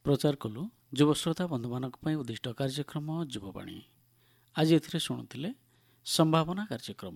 प्रचार कलु युवश्रोता बंधु मानी उद्दिष्ट कार्यक्रम युववाणी। आज ए शुणुले संभावना कार्यक्रम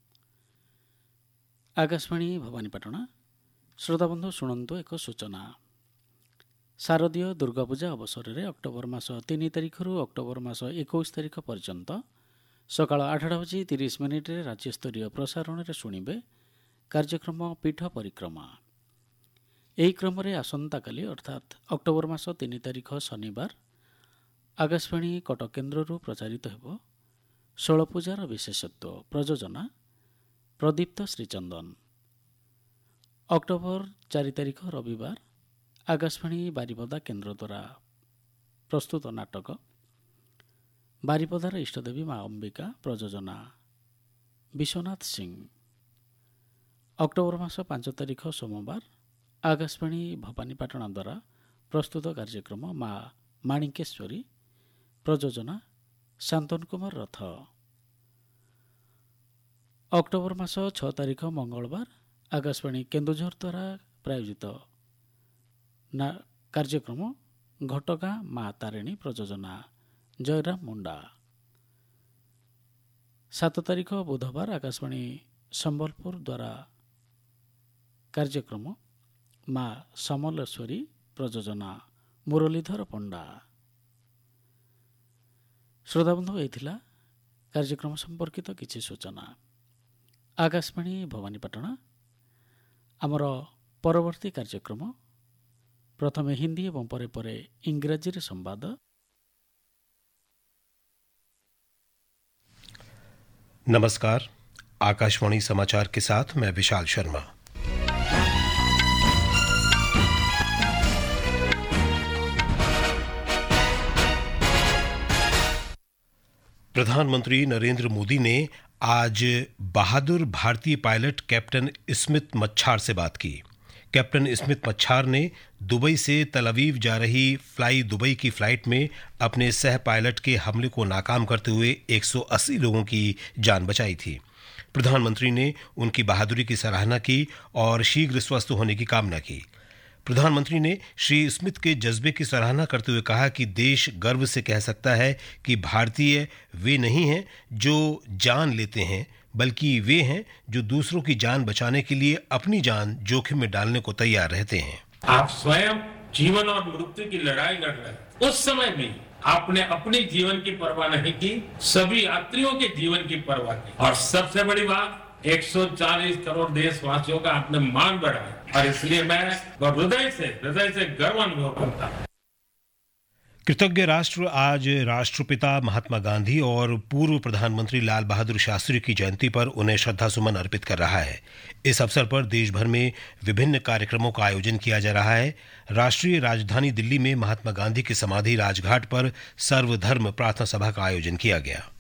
आकाशवाणी भवानीपाटना। श्रोताबंधु शुणु एक सूचना। शारदीय दुर्गापूजा अवसर में अक्टोबर मास 3 तारिख रु अक्टोबर मास 21 तारिख पर्यंत सकाळ 8:30 राज्यस्तरीय प्रसारण में शुणिबे कार्यक्रम पीठ परिक्रमा। यही क्रम आसंता काली अर्थात अक्टोबर मास 3 तारिख शनिवार आकाशवाणी कटक केन्द्र प्रचारित हो षोलपूजार विशेषत्व प्रयोजना प्रदीप्त श्रीचंदन। अक्टोबर 4 तारिख रविवार आकाशवाणी बारिपदा केन्द्र द्वारा प्रस्तुत नाटक बारिपदार इष्टदेवी माँ अंबिका प्रयोजना विश्वनाथ सिंह। अक्टोबर मास 5 तारिख सोमवार आकाशवाणी भवानीपाटना द्वारा प्रस्तुत कार्यक्रम माँ माणिकेश्वरी प्रयोजना शांतन कुमार रथ। अक्टोबर मास 6 तारिख मंगलवार आकाशवाणी केन्दुझर द्वारा प्रायोजित कार्यक्रम घटगाँ माँ तारिणी प्रयोजना जयराम मुंडा। 7 तारिख बुधवार आकाशवाणी संबलपुर द्वारा कार्यक्रम माँ समलेश्वरी प्रयोजना मुरलीधर पंडा। श्रोताबंधु यही कार्यक्रम संपर्कित किसी सूचना। आकाशवाणी भवानीपाटना आमर परवर्ती कार्यक्रम प्रथम हिंदी एवं परे परे इंग्राजी रे संवाद। नमस्कार, आकाशवाणी समाचार के साथ मैं विशाल शर्मा। प्रधानमंत्री नरेंद्र मोदी ने आज बहादुर भारतीय पायलट कैप्टन स्मिथ मच्छार से बात की। कैप्टन स्मिथ मच्छार ने दुबई से तल अवीव जा रही फ्लाई दुबई की फ्लाइट में अपने सह पायलट के हमले को नाकाम करते हुए 180 लोगों की जान बचाई थी। प्रधानमंत्री ने उनकी बहादुरी की सराहना की और शीघ्र स्वस्थ होने की कामना की। प्रधानमंत्री ने श्री स्मिथ के जज्बे की सराहना करते हुए कहा कि देश गर्व से कह सकता है कि भारतीय वे नहीं हैं जो जान लेते हैं, बल्कि वे हैं जो दूसरों की जान बचाने के लिए अपनी जान जोखिम में डालने को तैयार रहते हैं। आप स्वयं जीवन और मृत्यु की लड़ाई लड़ रहे हैं। उस समय भी आपने अपने जीवन की परवाह नहीं की, सभी यात्रियों के जीवन की परवाह की। और सबसे बड़ी बात, 140 करोड़ देशवासियों का आपने मान बढ़ाया और इसलिए मैं हृदय से गर्व अनुभव करता हूं। कृतज्ञ राष्ट्र आज राष्ट्रपिता महात्मा गांधी और पूर्व प्रधानमंत्री लाल बहादुर शास्त्री की जयंती पर उन्हें श्रद्धासुमन अर्पित कर रहा है। इस अवसर पर देश भर में विभिन्न कार्यक्रमों का आयोजन किया जा रहा है। राष्ट्रीय राजधानी दिल्ली में महात्मा गांधी की समाधि राजघाट पर सर्वधर्म प्रार्थना सभा का आयोजन किया गया।